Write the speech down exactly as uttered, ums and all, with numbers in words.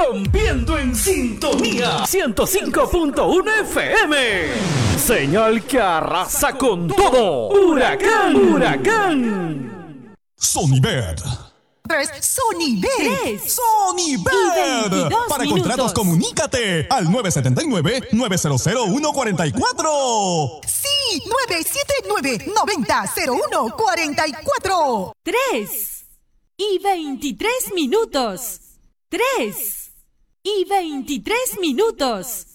rompiendo en sintonía ciento cinco punto uno F M. Señal que arrasa con todo. Huracán, huracán. Sonibet. Tres, Sonibet. Sonibet. Para minutos. contratos, comunícate al nueve siete nueve, nueve cero cero, uno cuatro cuatro. Sí, nueve siete nueve, nueve cero cero uno cuatro cuatro. Tres y veintitrés minutos. Tres y veintitrés minutos.